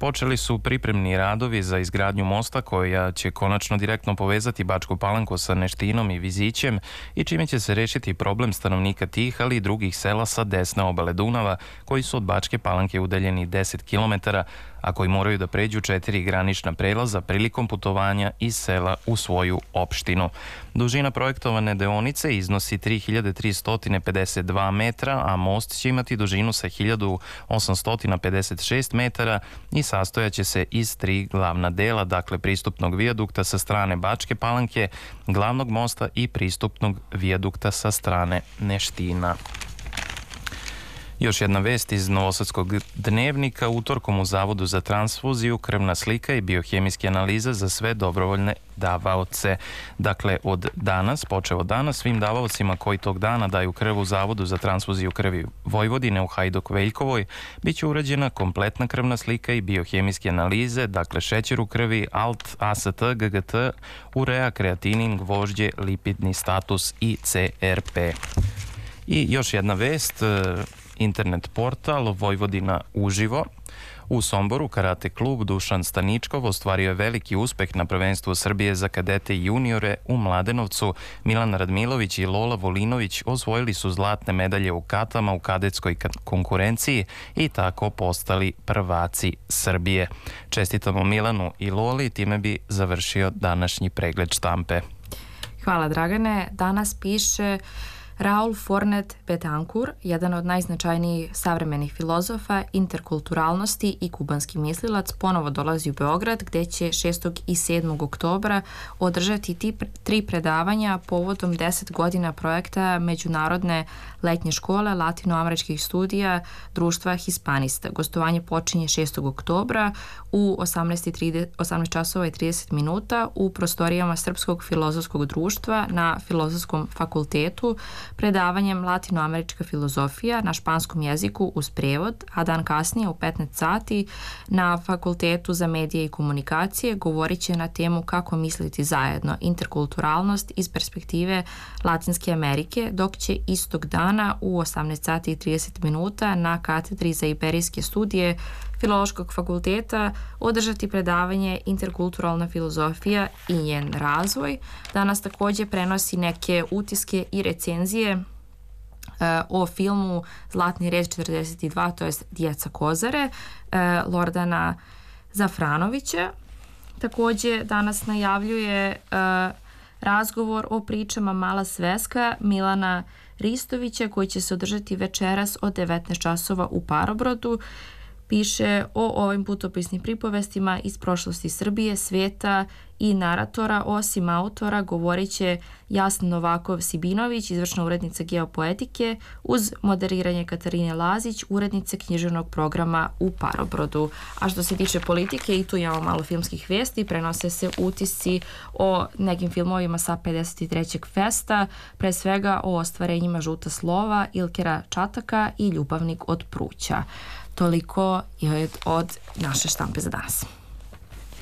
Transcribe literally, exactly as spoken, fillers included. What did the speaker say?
počeli su pripremni radovi za izgradnju mosta koja će konačno direktno povezati Bačku Palanku sa Neštinom i Vizićem i čime će se rešiti problem stanovnika tih, ali i drugih sela sa desne obale Dunava koji su od Bačke Palanke udaljeni deset kilometara, a koji moraju da pređu četiri granična prelaza prilikom putovanja iz sela u svoju opštinu. Dužina projektovane deonice iznosi tri hiljade tristo pedeset dva metra, a most će imati dužinu sa hiljadu osamsto pedeset šest metara i sastojaće se iz tri glavna dela, dakle pristupnog vijadukta sa strane Bačke Palanke, glavnog mosta i pristupnog vijadukta sa strane Neština. Još jedna vest iz Novosadskog dnevnika. Utorkom u Zavodu za transfuziju krvna slika i biohemijske analize za sve dobrovoljne davaoce. Dakle, od danas, počeo od danas, svim davaocima koji tog dana daju krv u Zavodu za transfuziju krvi Vojvodine u Hajduk-Veljkovoj, bit će urađena kompletna krvna slika i biohemijske analize, dakle šećer u krvi, alt, A S T, G G T, urea, kreatinin, gvožđe, lipidni status i C R P. I još jedna vest, internet portal Vojvodina uživo. U Somboru karate klub Dušan Staničkov ostvario je veliki uspeh na prvenstvu Srbije za kadete i juniore u Mladenovcu. Milan Radmilović i Lola Volinović osvojili su zlatne medalje u katama u kadetskoj konkurenciji i tako postali prvaci Srbije. Čestitamo Milanu i Loli, time bi završio današnji pregled štampe. Hvala Dragane. Danas piše Raul Fornet Betancourt, jedan od najznačajnijih savremenih filozofa, interkulturalnosti i kubanski mislilac, ponovo dolazi u Beograd gde će šestog i sedmog oktobra održati tri predavanja povodom deset godina projekta Međunarodne letnje škole latinoameričkih studija Društva Hispanista. Gostovanje počinje šestog oktobra u osamnaest časova i trideset minuta u prostorijama Srpskog filozofskog društva na Filozofskom fakultetu, predavanjem Latinoamerička filozofija na španskom jeziku uz prevod, a dan kasnije u petnaest sati na Fakultetu za medije i komunikacije govorit će na temu kako misliti zajedno, interkulturalnost iz perspektive Latinske Amerike, dok će istog dana u osamnaest sati i trideset minuta na katedri za iberijske studije Filološkog fakulteta održati predavanje Interkulturalna filozofija i njen razvoj. Danas takođe prenosi neke utiske i recenzije uh, o filmu Zlatni red četrdeset dva, to jest Djeca Kozare, uh, Lordana Zafranovića. Takođe danas najavljuje uh, razgovor o pričama Mala sveska Milana Ristovića koji će se održati večeras od devetnaest časova u Parobrodu. Piše o ovim putopisnim pripovestima iz prošlosti Srbije, sveta i naratora. Osim autora govorit će Jasna Novakov-Sibinović, izvršna urednica geopoetike, uz moderiranje Katarine Lazić, urednice književnog programa u Parobrodu. A što se tiče politike, i tu imamo malo filmskih vesti, prenose se utisci o nekim filmovima sa pedeset trećeg festa, pre svega o ostvarenjima Žuta slova, Ilkera Čataka i Ljubavnik od Pruća. Toliko je od naše štampe za danas.